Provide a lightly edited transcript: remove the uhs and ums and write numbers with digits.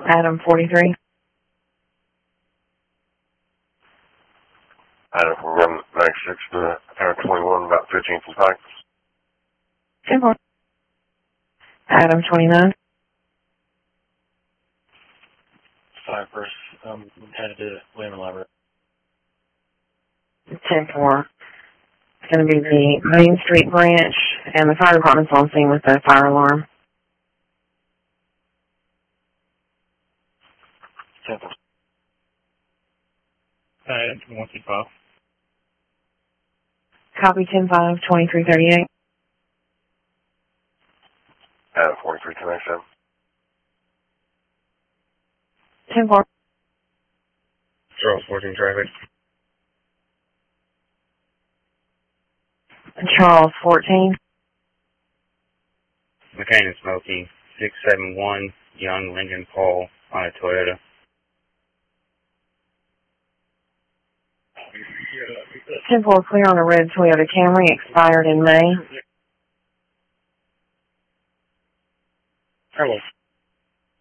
Adam 43. Adam from 196 to Adam 21, about 15th and Pike. 10-4. Adam 29. Cypress, headed to William and Leverett. 10-4. It's going to be the Main Street branch, and the fire department's on scene with the fire alarm. 10-4. Adam 125. Copy 10-5, 2338. Adam 43, 1097. 10-4. Charles 14 traffic. Charles 14. McCain and Smokey, 671, Young Lincoln Paul on a Toyota. 10-4, clear on a red Toyota Camry, expired in May. Carlos